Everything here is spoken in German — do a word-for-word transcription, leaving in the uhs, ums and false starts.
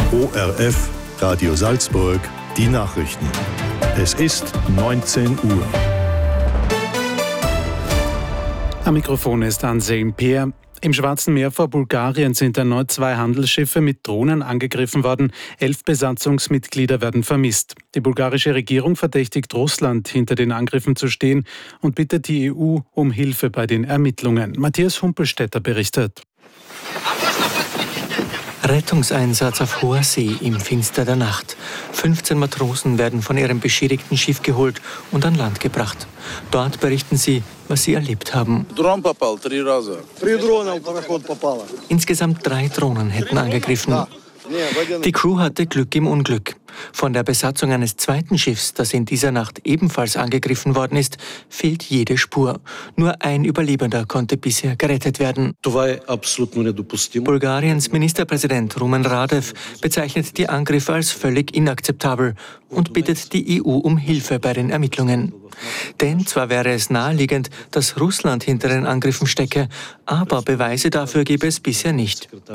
O R F, Radio Salzburg, die Nachrichten. Es ist neunzehn Uhr. Am Mikrofon ist Anselm Peer. Im Schwarzen Meer vor Bulgarien sind erneut zwei Handelsschiffe mit Drohnen angegriffen worden. Elf Besatzungsmitglieder werden vermisst. Die bulgarische Regierung verdächtigt Russland, hinter den Angriffen zu stehen und bittet die E U um Hilfe bei den Ermittlungen. Matthias Humpelstädter berichtet. Rettungseinsatz auf hoher See im Finster der Nacht. fünfzehn Matrosen werden von ihrem beschädigten Schiff geholt und an Land gebracht. Dort berichten sie, was sie erlebt haben. Insgesamt drei Drohnen hätten angegriffen. Die Crew hatte Glück im Unglück. Von der Besatzung eines zweiten Schiffs, das in dieser Nacht ebenfalls angegriffen worden ist, fehlt jede Spur. Nur ein Überlebender konnte bisher gerettet werden. Bulgariens Ministerpräsident Rumen Radev bezeichnet die Angriffe als völlig inakzeptabel und bittet die E U um Hilfe bei den Ermittlungen. Denn zwar wäre es naheliegend, dass Russland hinter den Angriffen stecke, aber Beweise dafür gebe es bisher nicht.